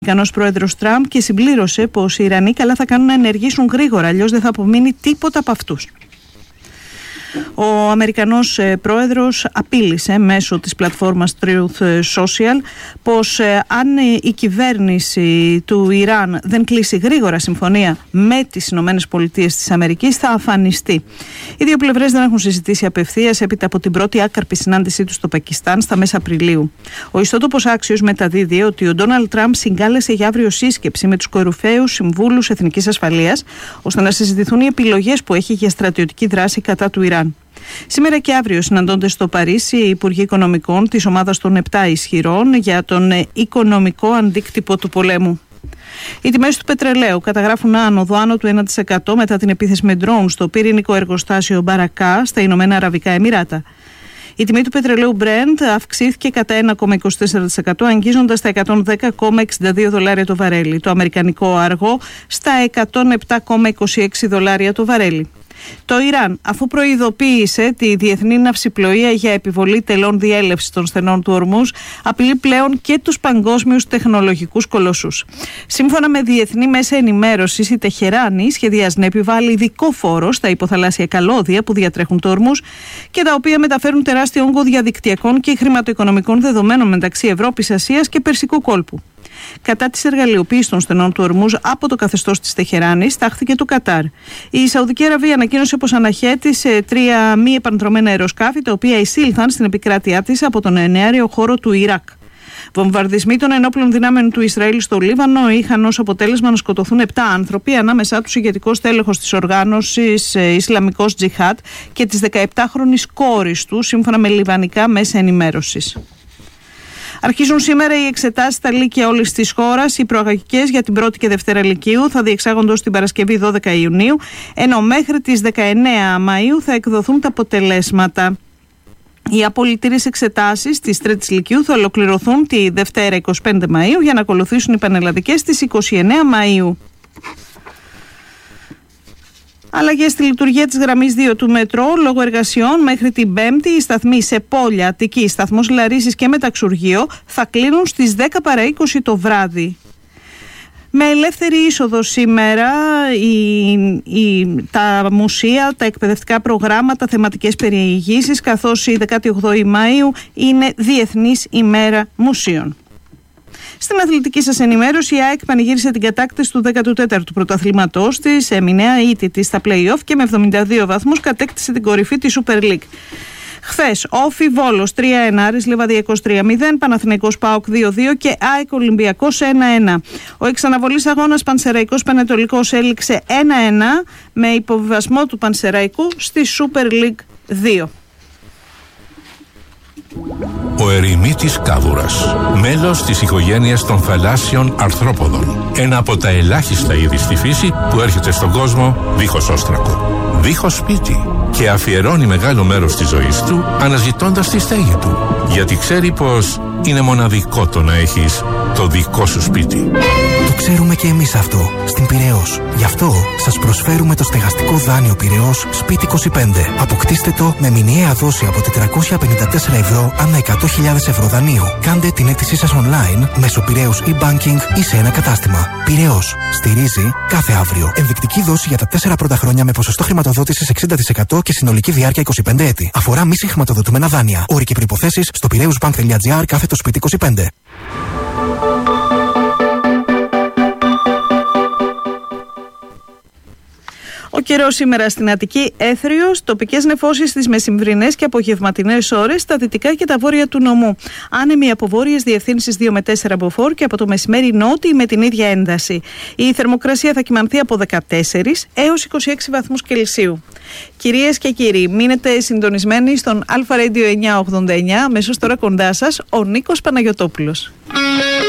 Ο Αμερικανός πρόεδρος Τραμπ και συμπλήρωσε πως οι Ιρανοί καλά θα κάνουν να ενεργήσουν γρήγορα, αλλιώς δεν θα απομείνει τίποτα από αυτούς. Ο Αμερικανός πρόεδρος απείλησε μέσω της πλατφόρμας Truth Social πως αν η κυβέρνηση του Ιράν δεν κλείσει γρήγορα συμφωνία με τις Ηνωμένες Πολιτείες της Αμερικής θα αφανιστεί. Οι δύο πλευρές δεν έχουν συζητήσει απευθείας έπειτα από την πρώτη άκαρπη συνάντησή τους στο Πακιστάν στα μέσα Απριλίου. Ο ιστότοπος Axios μεταδίδει ότι ο Ντόναλντ Τραμπ συγκάλεσε για αύριο σύσκεψη με τους κορυφαίους συμβούλους εθνικής ασφαλείας ώστε να συζητηθούν οι επιλογές που έχει για στρατιωτική δράση κατά του Ιράν. Σήμερα και αύριο συναντώνται στο Παρίσι οι Υπουργοί Οικονομικών της ομάδας των 7 ισχυρών για τον οικονομικό αντίκτυπο του πολέμου. Οι τιμές του πετρελαίου καταγράφουν άνοδο άνω του 1% μετά την επίθεση με ντρόουν στο πυρηνικό εργοστάσιο Μπαρακά στα Ηνωμένα Αραβικά Εμιράτα. Η τιμή του πετρελαίου Brent αυξήθηκε κατά 1,24%, αγγίζοντας τα $110,62 το βαρέλι. Το αμερικανικό αργό στα $107,26 το βαρέλι. Το Ιράν, αφού προειδοποίησε τη διεθνή ναυσιπλοεία για επιβολή τελών διέλευσης των στενών του Ορμούζ, απειλεί πλέον και τους παγκόσμιους τεχνολογικούς κολοσσούς. Σύμφωνα με διεθνή μέσα ενημέρωσης, η Τεχεράνη σχεδιάζει να επιβάλλει ειδικό φόρο στα υποθαλάσσια καλώδια που διατρέχουν το Ορμούζ και τα οποία μεταφέρουν τεράστιο όγκο διαδικτυακών και χρηματοοικονομικών δεδομένων μεταξύ Ευρώπης, Ασίας και Περσικού κόλπου. Κατά της εργαλειοποίησης των στενών του Ορμούζ από το καθεστώς της Τεχεράνης τάχθηκε το Κατάρ. Η Σαουδική Αραβία ανακοίνωσε πως αναχέτησε 3 μη επανδρομένα αεροσκάφη τα οποία εισήλθαν στην επικράτειά της από τον εναέριο χώρο του Ιράκ. Βομβαρδισμοί των ενόπλων δυνάμεων του Ισραήλ στο Λίβανο είχαν ως αποτέλεσμα να σκοτωθούν 7 άνθρωποι, ανάμεσά τους ηγετικός τέλεχος της οργάνωσης Ισλαμικός Τζιχάντ και της 17χρονης κόρης του, σύμφωνα με λιβανικά μέσα ενημέρωσης. Αρχίζουν σήμερα οι εξετάσεις στα λύκεια όλης της χώρας. Οι προαγωγικές για την 1η και 2η Λυκείου θα διεξάγονται ως την Παρασκευή 12 Ιουνίου, ενώ μέχρι τις 19 Μαΐου θα εκδοθούν τα αποτελέσματα. Οι απολυτήριες εξετάσεις της 3ης Λυκείου θα ολοκληρωθούν τη Δευτέρα 25 Μαΐου για να ακολουθήσουν οι πανελλαδικές στις 29 Μαΐου. Αλλαγές στη λειτουργία της γραμμής 2 του μετρό λόγω εργασιών μέχρι την Πέμπτη. Οι σταθμοί σε Πόλια, Αττική, σταθμός Λαρίσης και Μεταξουργείο θα κλείνουν στις 10 παρά 20 το βράδυ. Με ελεύθερη είσοδο σήμερα τα μουσεία, τα εκπαιδευτικά προγράμματα, θεματικές περιηγήσεις, καθώς η 18η Μαΐου είναι Διεθνής ημέρα μουσείων. Στην αθλητική σας ενημέρωση, η ΑΕΚ πανηγύρισε την κατάκτηση του 14ου πρωταθλήματός της, έμεινε αίτητη στα play-off και με 72 βαθμούς κατέκτησε την κορυφή της Super League. Χθες, Όφι Βόλος 3-1, Άρης Λιβαδιακός 3-0, Παναθηναϊκός ΠΑΟΚ 2-2 και ΑΕΚ Ολυμπιακός 1-1. Ο εξαναβολής αγώνας Πανσεραϊκός Πανετολικός έληξε 1-1 με υποβιβασμό του Πανσεραϊκού στη Super League 2. Ο ερημίτης κάβουρας, μέλος της οικογένειας των θαλάσσιων αρθρόποδων. Ένα από τα ελάχιστα είδη στη φύση που έρχεται στον κόσμο δίχως όστρακο, δίχως σπίτι και αφιερώνει μεγάλο μέρος της ζωής του αναζητώντας τη στέγη του. Γιατί ξέρει πως είναι μοναδικό το να έχεις το δικό σου σπίτι. Το ξέρουμε και εμείς αυτό στην Πειραιώς. Γι' αυτό σας προσφέρουμε το στεγαστικό δάνειο Πειραιώς Σπίτι 25. Αποκτήστε το με μηνιαία δόση από 454 ευρώ ανά 100.000 ευρώ δανείου. Κάντε την αίτησή σας online μέσω Πειραιώς e-banking ή σε ένα κατάστημα. Πειραιώς. Στηρίζει κάθε αύριο. Ενδεικτική δόση για τα 4 πρώτα χρόνια με ποσοστό χρηματοδότησης 60% και συνολική διάρκεια 25 έτη. Αφορά μη συγχρηματοδοτούμενα δάνεια. Όροι και προϋποθέσεις στο piraeusbank.gr/Σπίτι 25. Ο καιρός σήμερα στην Αττική έθριος, τοπικές νεφώσεις στις μεσημβρινές και απογευματινές ώρες στα δυτικά και τα βόρεια του νομού. Άνεμοι από βόρειες διευθύνσεις 2 με 4 μποφόρ και από το μεσημέρι νότιοι με την ίδια ένταση. Η θερμοκρασία θα κυμανθεί από 14 έως 26 βαθμούς Κελσίου. Κυρίες και κύριοι, μείνετε συντονισμένοι στον Αλφα Radio 989. Αμέσως τώρα κοντά σας ο Νίκος Παναγιωτόπουλος.